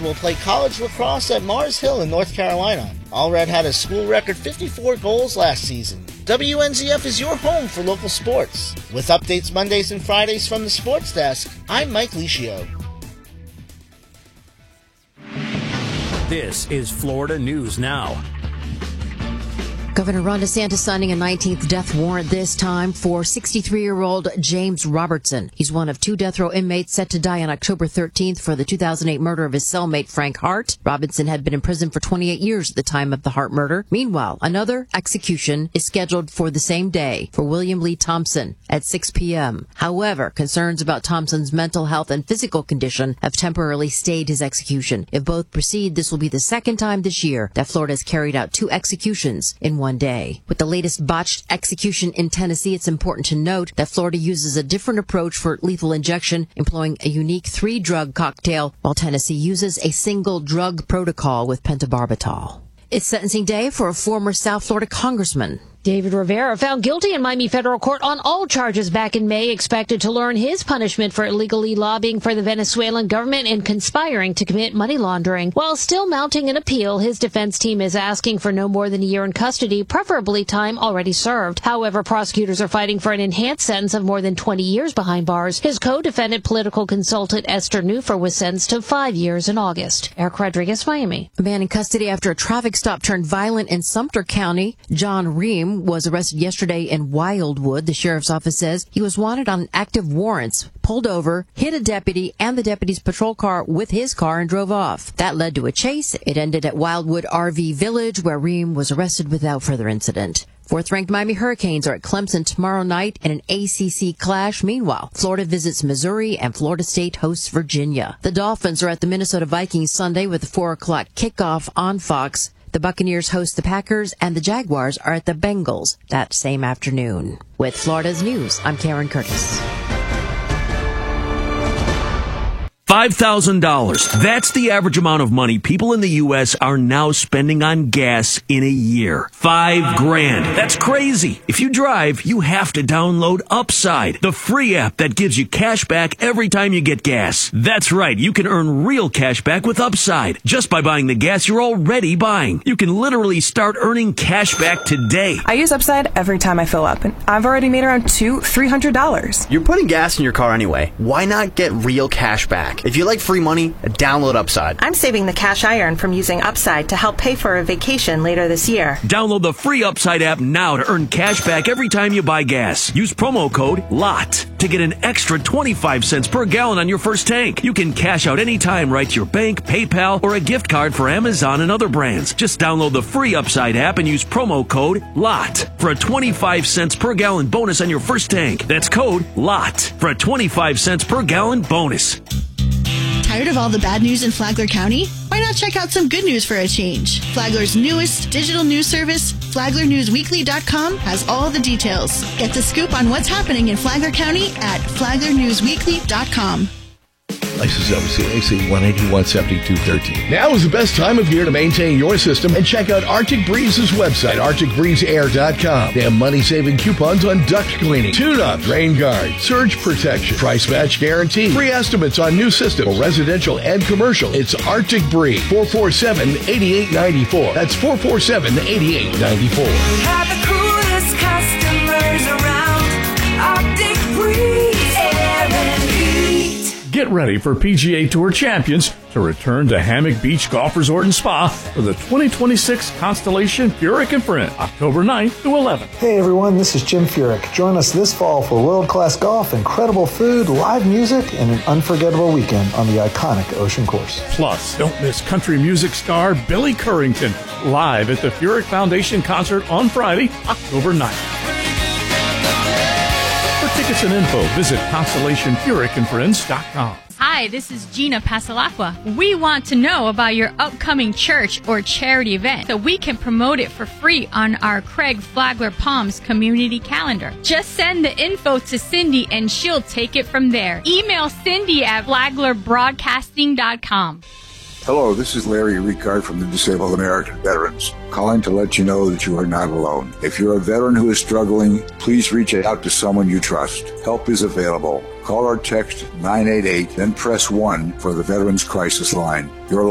Allred will play college lacrosse at Mars Hill in North Carolina. Allred had a school record 54 goals last season. WNZF is your home for local sports. With updates Mondays and Fridays from the sports desk, I'm Mike Licio. This is Florida News Now. Governor Ron DeSantis signing a 19th death warrant, this time for 63-year-old James Robertson. He's one of 2 death row inmates set to die on October 13th for the 2008 murder of his cellmate Frank Hart. Robinson had been in prison for 28 years at the time of the Hart murder. Meanwhile, another execution is scheduled for the same day for William Lee Thompson at 6 p.m. However, concerns about Thompson's mental health and physical condition have temporarily stayed his execution. If both proceed, this will be the second time this year that Florida has carried out 2 executions in one day. With the latest botched execution in Tennessee, it's important to note that Florida uses a different approach for lethal injection, employing a unique 3-drug cocktail, while Tennessee uses a single drug protocol with pentobarbital. It's sentencing day for a former South Florida congressman. David Rivera, found guilty in Miami federal court on all charges back in May, expected to learn his punishment for illegally lobbying for the Venezuelan government and conspiring to commit money laundering. While still mounting an appeal, his defense team is asking for no more than a year in custody, preferably time already served. However, prosecutors are fighting for an enhanced sentence of more than 20 years behind bars. His co-defendant, political consultant Esther Neufer, was sentenced to 5 years in August. Eric Rodriguez, Miami. A man in custody after a traffic stop turned violent in Sumter County. John Ream was arrested yesterday in Wildwood. The sheriff's office says he was wanted on active warrants, pulled over, hit a deputy and the deputy's patrol car with his car and drove off. That led to a chase. It ended at Wildwood RV Village, where Ream was arrested without further incident. 4th-ranked Miami Hurricanes are at Clemson tomorrow night in an ACC clash. Meanwhile, Florida visits Missouri and Florida State hosts Virginia. The Dolphins are at the Minnesota Vikings Sunday with a 4 o'clock kickoff on Fox. The Buccaneers host the Packers, and the Jaguars are at the Bengals that same afternoon. With Florida's News, I'm Karen Curtis. $5,000. That's the average amount of money people in the U.S. are now spending on gas in a year. $5,000. That's crazy. If you drive, you have to download Upside, the free app that gives you cash back every time you get gas. That's right. You can earn real cash back with Upside just by buying the gas you're already buying. You can literally start earning cash back today. I use Upside every time I fill up, and I've already made around $200-$300. You're putting gas in your car anyway. Why not get real cash back? If you like free money, download Upside. I'm saving the cash I earn from using Upside to help pay for a vacation later this year. Download the free Upside app now to earn cash back every time you buy gas. Use promo code LOT to get an extra 25 cents per gallon on your first tank. You can cash out anytime right to your bank, PayPal, or a gift card for Amazon and other brands. Just download the free Upside app and use promo code LOT for a 25 cents per gallon bonus on your first tank. That's code LOT for a 25 cents per gallon bonus. Tired of all the bad news in Flagler County? Why not check out some good news for a change? Flagler's newest digital news service, FlaglerNewsWeekly.com, has all the details. Get the scoop on what's happening in Flagler County at FlaglerNewsWeekly.com. License number CAC 1817213. Now is the best time of year to maintain your system and check out Arctic Breeze's website, ArcticBreezeAir.com. They have money-saving coupons on duct cleaning, tune-up, rain guard, surge protection, price match guarantee, free estimates on new systems, residential and commercial. It's Arctic Breeze, 447-8894. That's 447-8894. Have the coolest customers around. Arctic Breeze Air and Heat. Get ready for PGA Tour champions to return to Hammock Beach Golf Resort and Spa for the 2026 Constellation Furyk and Friends, October 9th to 11th. Hey everyone, this is Jim Furyk. Join us this fall for world-class golf, incredible food, live music, and an unforgettable weekend on the iconic Ocean Course. Plus, don't miss country music star Billy Currington live at the Furyk Foundation concert on Friday, October 9th. For tickets and info, visit ConstellationFurykandFriends.com. Hi, this is Gina Pasalacqua. We want to know about your upcoming church or charity event so we can promote it for free on our Craig Flagler Palms community calendar. Just send the info to Cindy and she'll take it from there. Email Cindy at FlaglerBroadcasting.com. Hello, this is Larry Ricard from the Disabled American Veterans, calling to let you know that you are not alone. If you're a veteran who is struggling, please reach out to someone you trust. Help is available. Call or text 988, then press 1 for the Veterans Crisis Line. Your